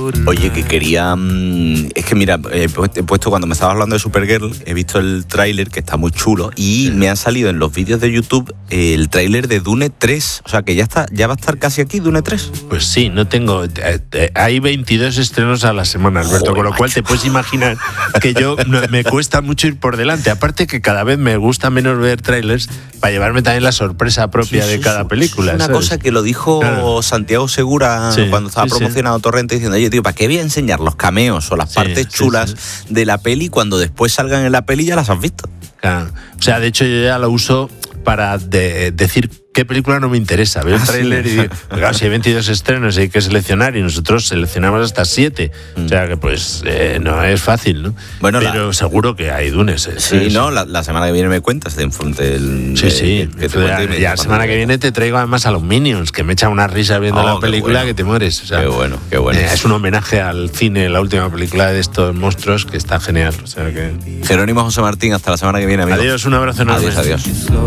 Oye, que quería... Es que mira, he puesto cuando me estabas hablando de Supergirl, he visto el tráiler que está muy chulo y me han salido en los vídeos de YouTube el tráiler de Dune 3. O sea, que ya va a estar casi aquí Dune 3. Pues sí, no tengo... hay 22 estrenos a la semana, Alberto, Joder, con lo cual macho. te puedes imaginar que yo me cuesta mucho ir por delante. Aparte que cada vez me gusta menos ver trailers para llevarme también la sorpresa propia de cada película. Es una ¿sabes? cosa que lo dijo Santiago Segura cuando estaba promocionando Torrente, diciendo, oye, tío, ¿para qué voy a enseñar los cameos o las partes chulas de la peli cuando después salgan en la peli ya las has visto? Claro. O sea, de hecho yo ya lo uso para decir qué película no me interesa. Veo el tráiler y digo, claro, si hay 22 estrenos y hay que seleccionar y nosotros seleccionamos hasta 7. O sea que pues no es fácil, ¿no? Bueno, pero seguro que hay Dunes. ¿no? La semana que viene me cuentas de enfrente del... Ya la semana que viene te traigo además a los Minions, que me echan una risa viendo la película que te mueres. O sea, qué bueno. Es un homenaje al cine, la última película de estos monstruos, que está genial. O sea que... Jerónimo José Martín, hasta la semana que viene, amigo. Adiós, un abrazo enorme. Adiós.